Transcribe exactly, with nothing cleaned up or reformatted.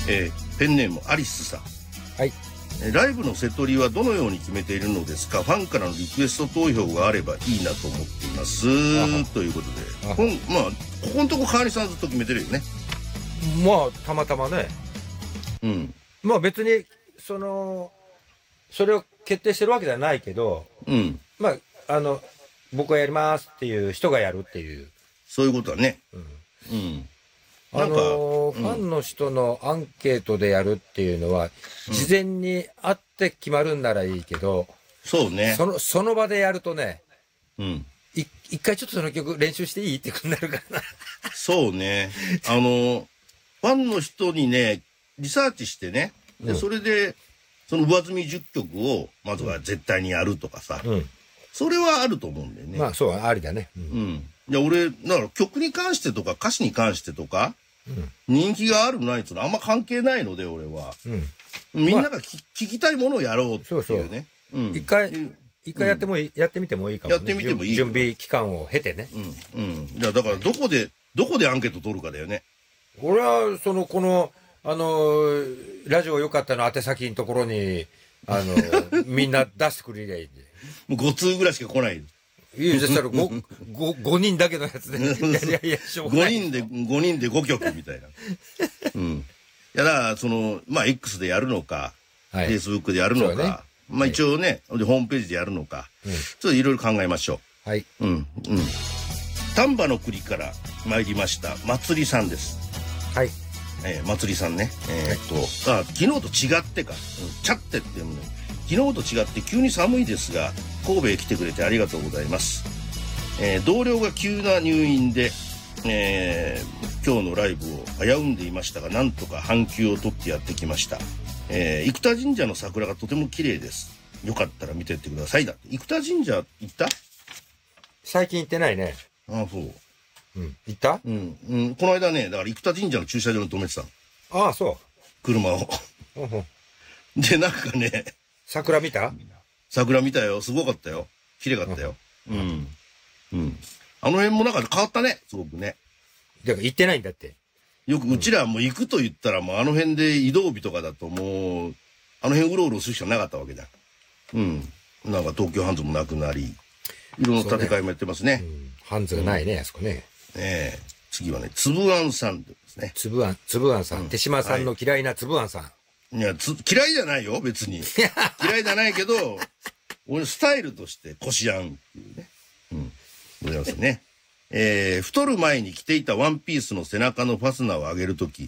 えー、ペンネームアリスさん。 はい。 ライブの瀬取りはどのように決めているのですか。ファンからのリクエスト投票があればいいなと思っていますということで、こんまあここのとこ川西さんずっと決めてるよね。 まあたまたまね。 うん。 まあ別にそのそれを決定してるわけではないけど、 うん。 まああの僕がやりますっていう人がやるっていう。 そういうことだね。 うん。 うんあのー、ファンの人のアンケートでやるっていうのは、うん、事前に会って決まるんならいいけど、 そうね。 その、その場でやるとね、 うん。 い、一回ちょっとその曲練習していいってことになるからな。 そうね。あの、ファンの人にね、リサーチしてね、で、それで、その上積みじゅっきょくを、まずは絶対にやるとかさ、うん、それはあると思うんだよね。 まあ、そう、ありだね。 うん。うん、いや、俺、だから曲に関してとか歌詞に関してとか、うん、人気があるないっていうのはあんま関係ないので、俺は。うん、みんなが、まあ、聞きたいものをやろうっていうね。そうそう。 うん、 一回、一回やってもいい、うん、やってみてもいいかもね。 やってみてもいい。 準備期間を経てね。 うん。うん。いや、だからどこで、どこでアンケート取るかだよね。 俺は、その、この、あの、ラジオ良かったの宛先のところに、あの、みんな出してくれりゃいいんで。 もうご通ぐらいしか来ない。 いや、そしたらご、ご、ごにんだけのやつで、ね。いやいや、しょうがない。 ごにんで、ごにんでごきょくみたいな。うん。いや、だから、その、まあ、X でやるのか、はい、Facebook でやるのか、ね、まあ、一応ね、はい、ホームページでやるのか、うん、ちょっといろいろ考えましょう。はい。 うん、うん。丹波の栗から参りました、まつりさんです。 はい。 えー、まつりさんね。えー、っと、あ、昨日と違ってか、うん、チャってって読むね。昨日と違って急に寒いですが、神戸へ来てくれてありがとうございます。えー、同僚が急な入院で、えー、今日のライブを危うんでいましたが、なんとか半休を取ってやってきました。えー、生田神社の桜がとても綺麗です。よかったら見てってください。だって。生田神社行った？ 最近行ってないね。 ああ、そう。 うん。行った？ うん。うん。この間ね、だから生田神社の駐車場に止めてたの。 ああ、そう。 車を。で、なんかね、 桜見た？ 桜見たよ。すごかったよ。綺麗かったよ。うん。うん。あの辺もなんか変わったね。すごくね。 だから行ってないんだって。 よくうちらもう行くと言ったらもうあの辺で移動日とかだともう、あの辺うろうろするしかなかったわけだ。うん。なんか東京ハンズもなくなり、いろんな建て替えもやってますね。 うん、ハンズがないね、うん、あそこね。 ええ。次はね、つぶあんさんですね。 つぶあん、つぶあんさん。うん、手島さんの嫌いなつぶあんさん。はいいや、つ、嫌いじゃないよ、別に。嫌いじゃないけど、俺スタイルとしてこしあんっていうね。うん。ございますね。えー、太る前に着ていたワンピースの背中のファスナーを上げるとき、